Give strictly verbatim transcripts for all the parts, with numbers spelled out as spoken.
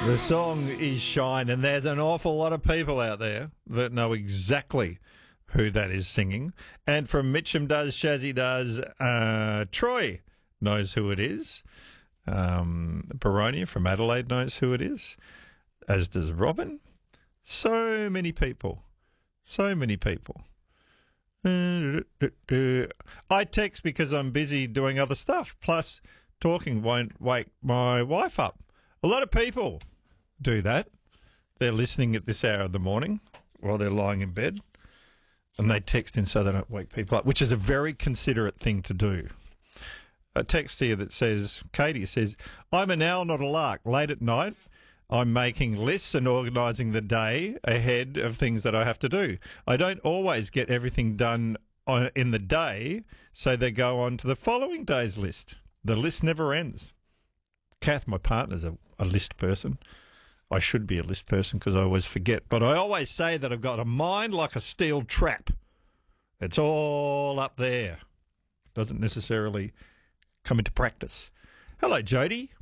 The song is Shine, and there's an awful lot of people out there that know exactly who that is singing. And from Mitcham does, Shazzy does, uh, Troy knows who it is. Um, Baronia from Adelaide knows who it is, as does Robin. So many people. So many people. I text because I'm busy doing other stuff. Plus, talking won't wake my wife up. A lot of people do that. They're listening at this hour of the morning while they're lying in bed, and they text in so they don't wake people up, which is a very considerate thing to do. A text here that says, Katie says, I'm an owl, not a lark. Late at night, I'm making lists and organising the day ahead of things that I have to do. I don't always get everything done on, in the day, so they go on to the following day's list. The list never ends. Kath, my partner's a, a list person. I should be a list person because I always forget. But I always say that I've got a mind like a steel trap. It's all up there. Doesn't necessarily come into practice. Hello, Jody.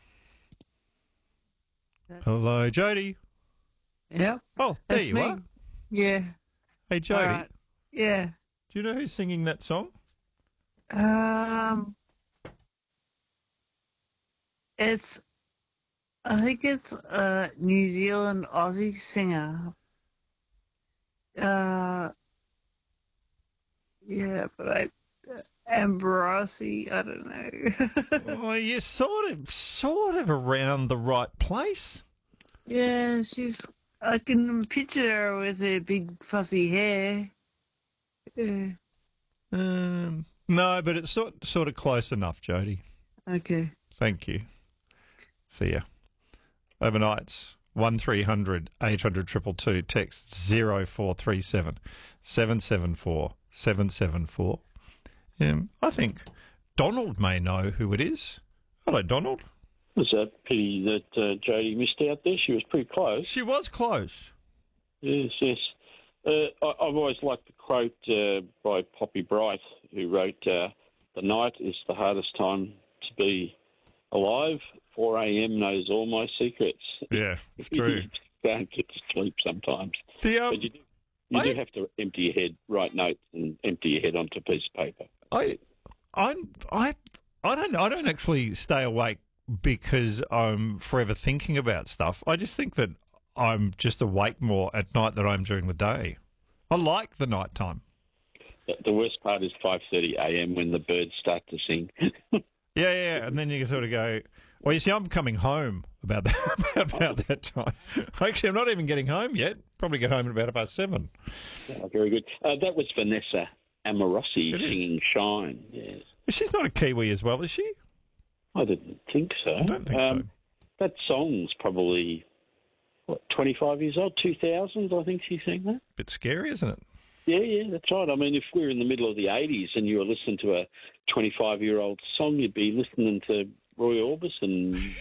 That's Hello, Jody. Yep. Oh, there That's you me. are. Yeah. Hey, Jody. All right. Yeah. Do you know who's singing that song? Um. It's. I think it's a New Zealand Aussie singer. Uh. Yeah, but I. Ambrossi, I don't know. Well, you're sort of, sort of around the right place. Yeah, she's. I can picture her with her big fuzzy hair. Yeah. Um, no, but it's sort, sort of close enough, Jody. Okay. Thank you. See ya. Overnights, one three hundred eight hundred two two two, text zero four three seven seven seven four seven seven four. Um, I think Donald may know who it is. Hello, Donald. It's a pity that uh, Jodie missed out there. She was pretty close. She was close. Yes, yes. Uh, I, I've always liked the quote uh, by Poppy Bright, who wrote, uh, "The night is the hardest time to be alive. four a.m. knows all my secrets." Yeah, it's true. You don't get to sleep sometimes. The, um, but you do, you I- do have to empty your head, write notes and empty your head onto a piece of paper. I, I, I, I don't. I don't actually stay awake because I'm forever thinking about stuff. I just think that I'm just awake more at night than I am during the day. I like the night time. The- The worst part is five thirty a.m. when the birds start to sing. Yeah, yeah, and then you sort of go, well, you see, I'm coming home about that, about that time. Actually, I'm not even getting home yet. Probably get home at about about seven. Oh, very good. Uh, that was Vanessa Amorossi It is. singing Shine. Yes. She's not a Kiwi as well, is she? I didn't think so. I don't think um, That song's probably, what, twenty-five years old, two thousand, I think she sang that. Bit scary, isn't it? Yeah, yeah, that's right. I mean, if we were in the middle of the eighties and you were listening to a twenty-five-year-old song, you'd be listening to Roy Orbison,